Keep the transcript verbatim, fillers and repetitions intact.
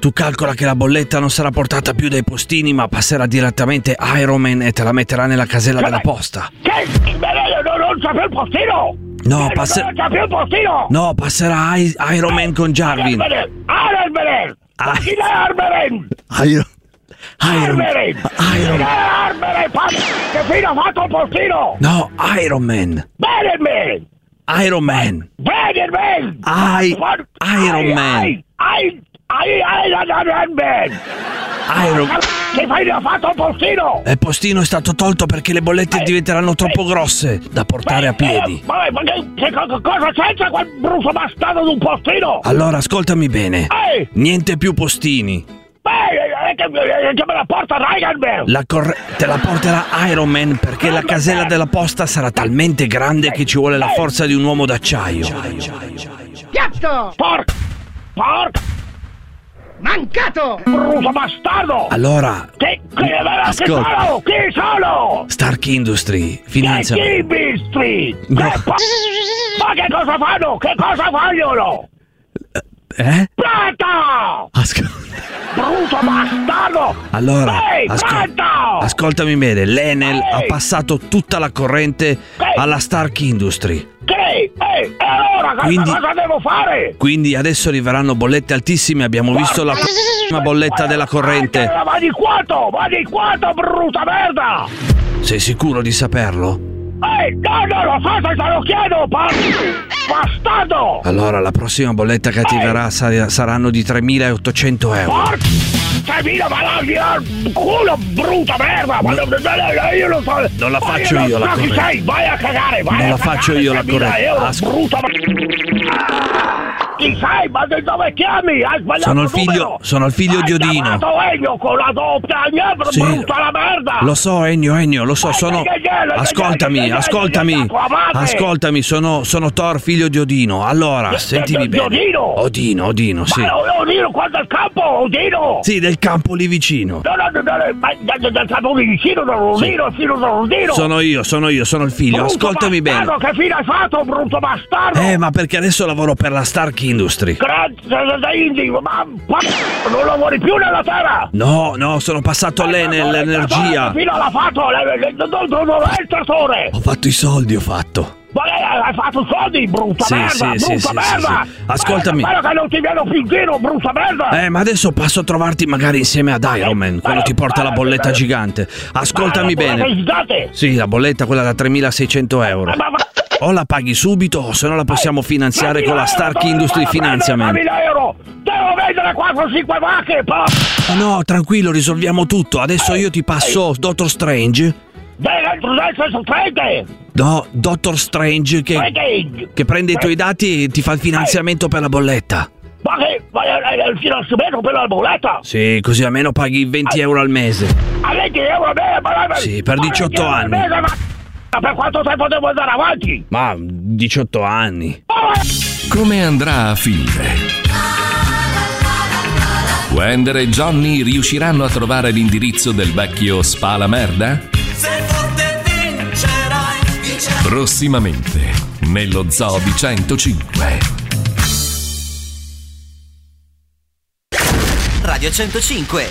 Tu calcola che la bolletta non sarà portata più dai postini, ma passerà direttamente a Ironman e te la metterà nella casella Che della me- posta. Che? Non, non c'è più il postino! No, Che passe- non c'è più il postino! No, passerà I- Ironman con Jarvin. Ironman! Ah. Chi è Ironman? Iron... Iron... Ironman! Iron... Ironman! Che fine ha fatto il postino? No, Ironman. Ironman! Ironman. Ironman! I... Ironman. I... I... Ironman! Iron... Che fine ha fatto il postino? Il postino è stato tolto perché le bollette diventeranno troppo grosse da portare a piedi. Eh, ma, ma che, che co- cosa c'entra quel brutto bastardo di un postino? Allora, ascoltami bene. Ehi! Niente più postini. Beh, è che, è che me la porta Ironman! La corre- te la porterà Ironman perché la casella della posta sarà talmente grande che ci vuole la forza di un uomo d'acciaio. Piatto! Porca! Porca! Mancato! Brutto bastardo! Allora, Che, che, che ascolta. sono? Chi sono? Stark Industry, finanzia. Che Street! No. Che po- ma che cosa fanno? Che cosa vogliono? Eh? Pronto! Ascolta. Brutto bastardo! Allora, Ehi, ascol- pronto! ascoltami bene, l'Enel Ehi. ha passato tutta la corrente Ehi. alla Stark Industry. Che? Ehi, e allora cosa, Quindi- cosa devo fare? Quindi adesso arriveranno bollette altissime, abbiamo visto la prima bolletta della corrente. Ma, ma di quanto? Ma di quanto, brutta merda! Sei sicuro di saperlo? Ehi, no, no, lo so se te lo chiedo, pa- bastardo! Allora, la prossima bolletta che arriverà sar- saranno di tremilaottocento euro. Porca! Tremila, ma la via culo, brutta merda! Ma non, non, io non so... Non la ma faccio non io la so chi corrente. sei, vai a cagare, vai Non a la cagare, faccio io la tremila corrente. euro, Asco- brutta merda! Chi sei? Ma da dove chiami? Hai sbagliato Sono il figlio- numero. sono il figlio Hai di Odino. chiamato Ennio con la doppia gnebra, Sì. brutta la merda! Lo so, Ennio, Ennio, lo so, sono... Ascoltami, ascoltami, ascoltami, sono, sono Thor, figlio di Odino. Allora, sentimi di bene. Odino? Odino, Odino, sì. Ma Odino, quando al campo, Odino! Sì, del campo lì vicino. No, no, no, no, ma da- da- da campo lì vicino, da Odino, il figlio da Odino! Sono io, sono io, sono il figlio. Brutto Ascoltami bene. bastardo, che fine hai fatto, brutto bastardo? Eh, ma perché adesso lavoro per la Stark Industry. Grazie da Indy, ma ma- non lavori più nella terra! No, no, sono passato all'Enel, l'energia. Che fine l'ha fatto? Le- le- le- Dove dove è il trattore? Ho fatto i soldi, ho fatto. Ma lei hai fatto soldi, brutta Sì, merda, sì, sì, brutta sì, merda! sì, sì. Ascoltami. Guarda che non ti vedo più in giro, brutta merda! Eh, ma adesso passo a trovarti magari insieme ad Iron Man, quando ti porta la bolletta gigante. Ascoltami Ma la bolletta bene. gigante? Sì, la bolletta, quella da tremilaseicento euro. Ma- ma- O la paghi subito, o se no la possiamo finanziare con la Stark tremila Industry euro, Financiament. tremila euro! Devo vendere quattro cinque vacche, pa! Oh no, tranquillo, risolviamo tutto. Adesso io ti passo Doctor Strange. Dentro del senso trente! No, Doctor Strange che, Trente! che prende i tuoi dati e ti fa il finanziamento per la bolletta. Ma che? Ma è è il finanziamento per la bolletta? Sì, così almeno paghi venti euro al mese. A venti euro al mese? Ma, ma, Sì, per ma diciotto venti euro al anni. mese, ma, ma per quanto tempo devo andare avanti? Ma diciotto anni. Oh, Come andrà a finire? Wender e Johnny riusciranno a trovare l'indirizzo del vecchio Spala Merda? Sei forte vincerai, vincerai. Prossimamente, nello Zoo di centocinque. Radio centocinque,